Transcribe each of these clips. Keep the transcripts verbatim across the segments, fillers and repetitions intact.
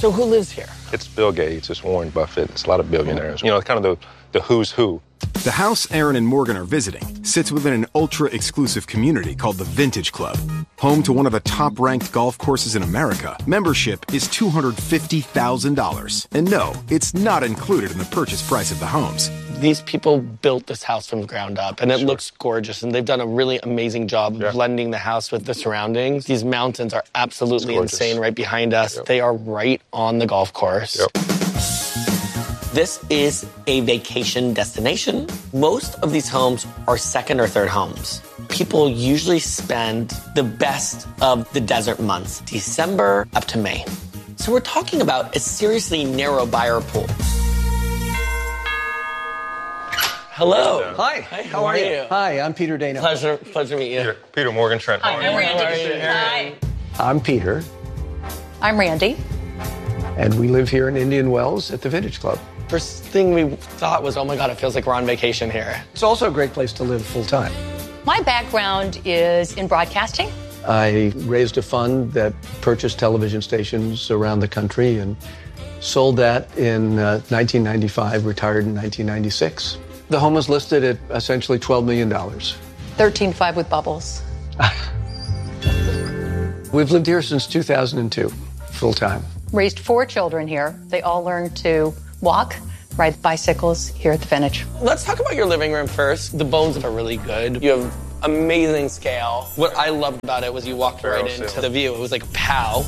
So who lives here? It's Bill Gates, it's Warren Buffett, it's a lot of billionaires. You know, kind of the, the who's who. The house Aaron and Morgan are visiting sits within an ultra-exclusive community called the Vintage Club. Home to one of the top-ranked golf courses in America, membership is two hundred fifty thousand dollars. And no, it's not included in the purchase price of the homes. These people built this house from the ground up, and it sure. looks gorgeous, and they've done a really amazing job yeah. blending the house with the surroundings. These mountains are absolutely insane right behind us. Yep. They are right on the golf course. Yep. This is a vacation destination. Most of these homes are second or third homes. People usually spend the best of the desert months, December up to May. So we're talking about a seriously narrow buyer pool. Hello. Hi. Hi, how are you? Hi, I'm Peter Dana. Pleasure, pleasure to meet you. Peter, Peter Morgan Trent. Hi, I'm Randy. Hi. I'm Peter, I'm Randy. and we live here in Indian Wells at the Vintage Club. First thing we thought was, oh my God, it feels like we're on vacation here. It's also a great place to live full time. My background is in broadcasting. I raised a fund that purchased television stations around the country and sold that in uh, nineteen ninety-five, retired in nineteen ninety-six. The home is listed at essentially twelve million dollars. thirteen five with bubbles. We've lived here since two thousand two, full time. Raised four children here. They all learned to walk, ride bicycles here at the Vintage. Let's talk about your living room first. The bones are really good. You have amazing scale. What I loved about it was you walked right into the view. It was like pow.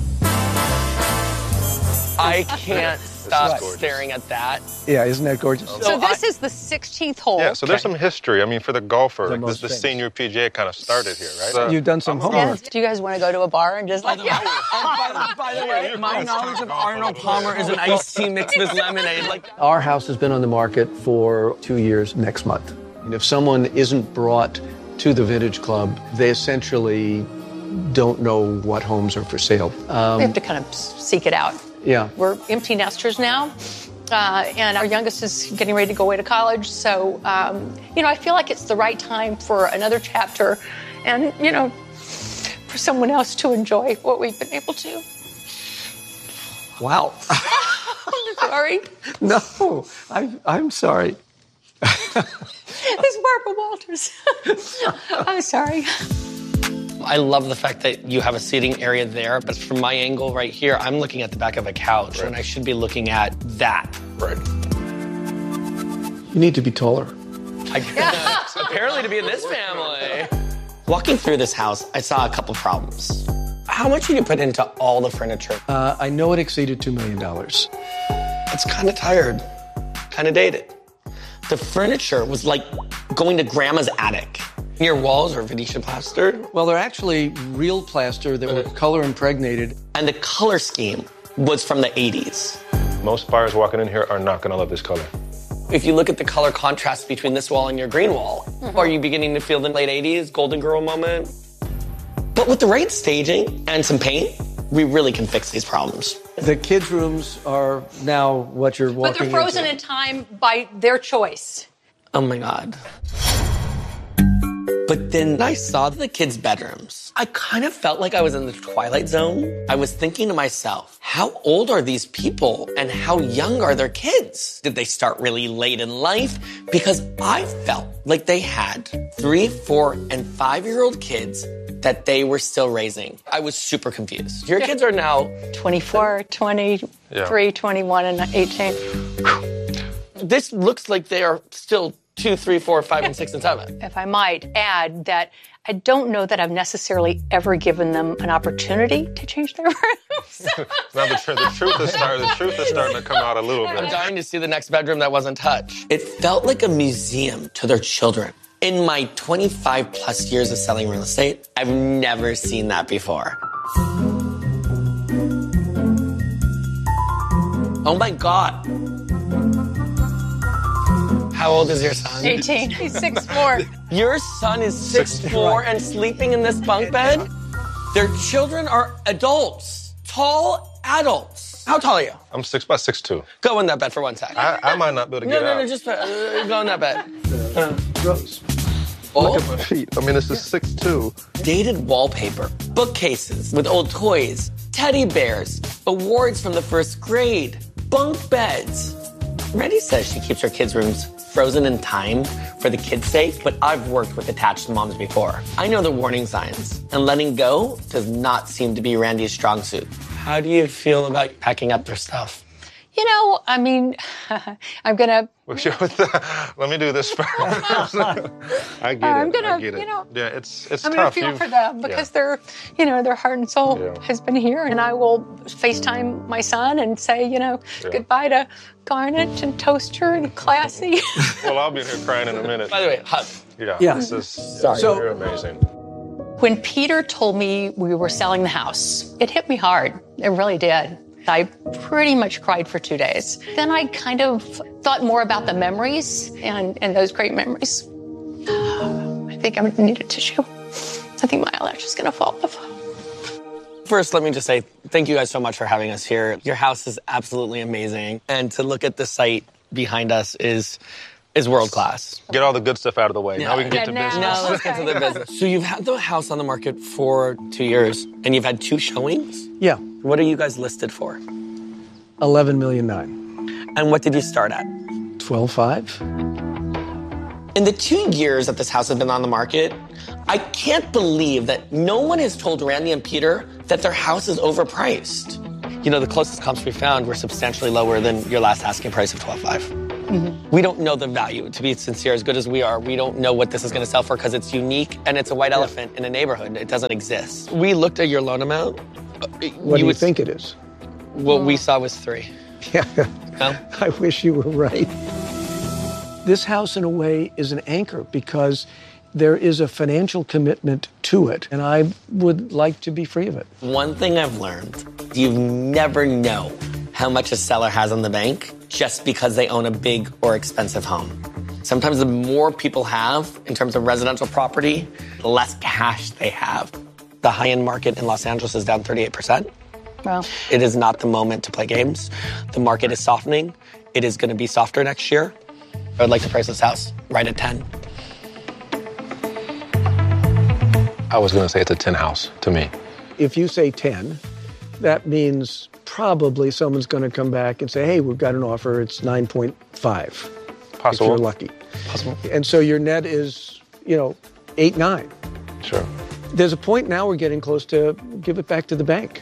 I can't stop staring at that. Yeah, isn't that gorgeous? So this is the sixteenth hole. Yeah, so there's some history. I mean, for the golfer, The like, most this, the famous. senior P G A kind of started here, right? Uh, You've done some homework. Do you guys want to go to a bar and just like, yeah. by, by the way, my knowledge of Arnold Palmer is an iced tea mixed with lemonade. Like, Our house has been on the market for two years next month. And if someone isn't brought to the Vintage Club, they essentially don't know what homes are for sale. Um, We have to kind of seek it out. yeah. We're empty nesters now, uh, and our youngest is getting ready to go away to college. So, um, you know, I feel like it's the right time for another chapter and, you know, for someone else to enjoy what we've been able to. Wow. I'm sorry. No, I'm, I'm sorry. It's Barbara Walters. I'm sorry. I love the fact that you have a seating area there, but from my angle right here, I'm looking at the back of a couch, Right. and I should be looking at that. right. You need to be taller. I, apparently to be in this family. Walking through this house, I saw a couple problems. How much did you put into all the furniture? Uh, I know it exceeded two million dollars. It's kind of tired, kind of dated. The furniture was like going to grandma's attic. Your walls are Venetian plastered. Well, they're actually real plaster that were color impregnated. And the color scheme was from the eighties. Most buyers walking in here are not going to love this color. If you look at the color contrast between this wall and your green wall, are you beginning to feel the late eighties Golden Girl moment? But with the right staging and some paint, we really can fix these problems. The kids' rooms are now what you're But walking they're frozen into. in time by their choice. Oh my God. But then I saw the kids' bedrooms. I kind of felt like I was in the Twilight Zone. I was thinking to myself, how old are these people and how young are their kids? Did they start really late in life? Because I felt like they had three, four, and five-year-old kids that they were still raising. I was super confused. Your kids are now, twenty-four, twenty-three, Yeah. twenty-one, and eighteen. this looks like they are still two, three, four, five, and six, and seven. If I might add that I don't know that I've necessarily ever given them an opportunity to change their rooms. Now the, tr- the truth is starting. The truth is starting to come out a little I'm bit. dying to see the next bedroom that wasn't touched. It felt like a museum to their children. In my twenty-five plus years of selling real estate, I've never seen that before. Oh my God. How old is your son? eighteen. He's six foot four. Your son is six foot four and sleeping in this bunk bed? Their children are adults, tall adults. How tall are you? I'm six by six two. Go in that bed for one second. I, I might not be able to no, get no, out. no, just uh, go in that bed. Gross. Look at my feet. I mean, this is six two. Dated wallpaper, bookcases with old toys, teddy bears, awards from the first grade, bunk beds. Randy says she keeps her kids' rooms frozen in time for the kids' sake, but I've worked with attached moms before. I know the warning signs, and letting go does not seem to be Randy's strong suit. How do you feel about packing up their stuff? You know, I mean, I'm going to... Let me do this first. I get I'm it. gonna, I get it. you know, yeah, it's it's I'm tough. going to feel You've, for them because yeah. they're, you know, their heart and soul Yeah. has been here. And I will FaceTime my son and say, you know, Yeah. goodbye to Garnet and Toaster and Classy. Well, I'll be here crying in a minute. By the way, hug. Yeah, Yeah. this is Sorry. yeah, So- you're amazing. When Peter told me we were selling the house, it hit me hard. It really did. I pretty much cried for two days. Then I kind of thought more about the memories and, and those great memories. I think I'm gonna need a tissue. I think my eyelash is gonna fall off. First, let me just say thank you guys so much for having us here. Your house is absolutely amazing. And to look at the site behind us is is world class. Get all the good stuff out of the way. Now we can get to Yeah, now- business. Now let's get to the business. So you've had the house on the market for two years, and you've had two showings? Yeah, What are you guys listed for? eleven million nine. And what did you start at? twelve five. In the two years that this house has been on the market, I can't believe that no one has told Randy and Peter that their house is overpriced. You know, the closest comps we found were substantially lower than your last asking price of twelve five. Mm-hmm. We don't know the value. To be sincere, as good as we are, we don't know what this is going to sell for because it's unique and it's a white elephant in a neighborhood. It doesn't exist. We looked at your loan amount. What do you would- think it is? What we saw was three. Yeah, No? I wish you were right. This house, in a way, is an anchor because there is a financial commitment to it, and I would like to be free of it. One thing I've learned, you never know how much a seller has in the bank just because they own a big or expensive home. Sometimes the more people have in terms of residential property, the less cash they have. The high-end market in Los Angeles is down thirty-eight percent. Well, It is not the moment to play games. The market is softening. It is going to be softer next year. I would like to price this house right at ten. I was going to say it's a ten house to me. If you say ten, that means probably someone's going to come back and say, hey, we've got an offer, it's nine point five. Possible. If you're lucky. Possible. And so your net is, you know, eight, nine. Sure. There's a point now we're getting close to give it back to the bank.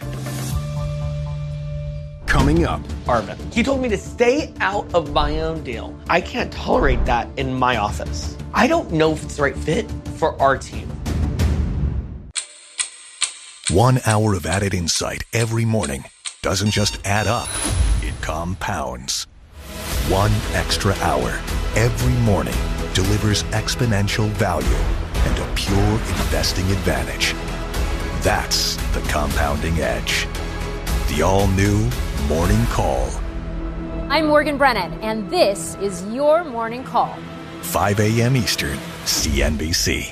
Coming up, Arvin. He told me to stay out of my own deal. I can't tolerate that in my office. I don't know if it's the right fit for our team. One hour of added insight every morning doesn't just add up, it compounds. One extra hour every morning delivers exponential value and a pure investing advantage. That's the compounding edge. The all-new Morning Call. I'm Morgan Brennan, and this is your Morning Call. five a.m. Eastern, C N B C.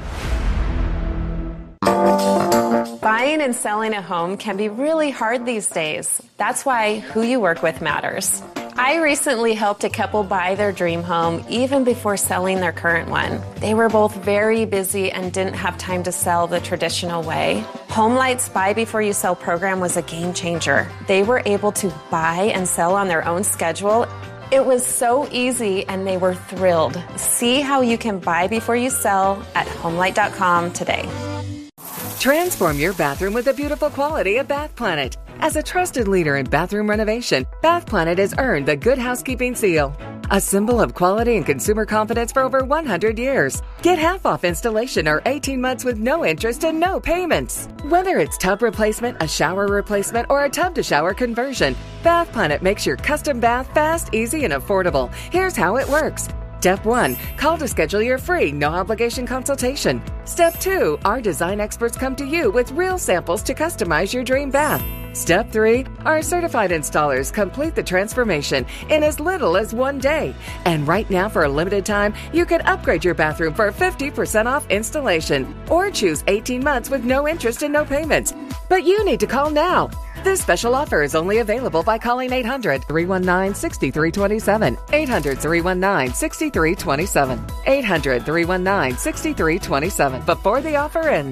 Buying and selling a home can be really hard these days. That's why who you work with matters. I recently helped a couple buy their dream home even before selling their current one. They were both very busy and didn't have time to sell the traditional way. HomeLight's Buy Before You Sell program was a game changer. They were able to buy and sell on their own schedule. It was so easy and they were thrilled. See how you can buy before you sell at homelight dot com today. Transform your bathroom with the beautiful quality of Bath Planet. As a trusted leader in bathroom renovation, Bath Planet has earned the Good Housekeeping seal, a symbol of quality and consumer confidence for over one hundred years. Get half off installation or eighteen months with no interest and no payments. Whether it's tub replacement, a shower replacement, or a tub-to-shower conversion, Bath Planet makes your custom bath fast, easy, and affordable. Here's how it works. Step one, call to schedule your free, no-obligation consultation. Step two, our design experts come to you with real samples to customize your dream bath. Step three, our certified installers complete the transformation in as little as one day. And right now, for a limited time, you can upgrade your bathroom for fifty percent off installation or choose eighteen months with no interest and no payments. But you need to call now. This special offer is only available by calling eight hundred, three one nine, six three two seven, eight hundred, three one nine, six three two seven, eight hundred, three one nine, six three two seven before the offer ends.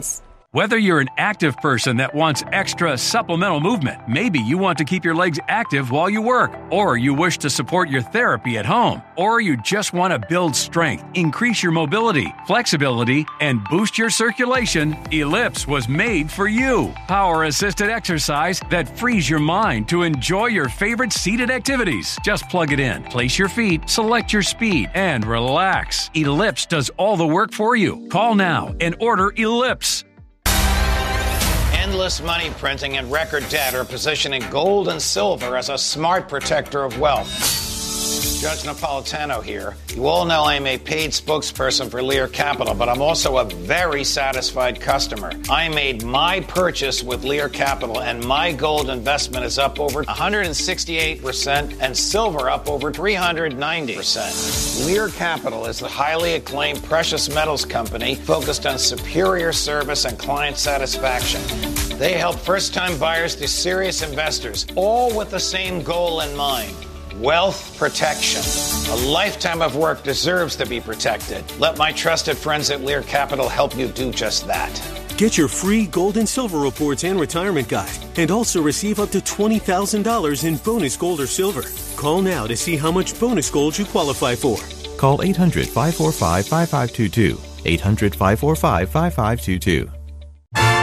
Whether you're an active person that wants extra supplemental movement, maybe you want to keep your legs active while you work, or you wish to support your therapy at home, or you just want to build strength, increase your mobility, flexibility, and boost your circulation, Ellipse was made for you. Power-assisted exercise that frees your mind to enjoy your favorite seated activities. Just plug it in, place your feet, select your speed, and relax. Ellipse does all the work for you. Call now and order Ellipse. Endless money printing and record debt are positioning gold and silver as a smart protector of wealth. Judge Napolitano here. You all know I'm a paid spokesperson for Lear Capital, but I'm also a very satisfied customer. I made my purchase with Lear Capital, and my gold investment is up over one hundred sixty-eight percent and silver up over three hundred ninety percent. Lear Capital is the highly acclaimed precious metals company focused on superior service and client satisfaction. They help first-time buyers to serious investors, all with the same goal in mind. Wealth protection. A lifetime of work deserves to be protected. Let my trusted friends at Lear Capital help you do just that. Get your free gold and silver reports and retirement guide, and also receive up to twenty thousand dollars in bonus gold or silver. Call now to see how much bonus gold you qualify for. Call eight hundred, five four five, five five two two. eight hundred, five four five, five five two two.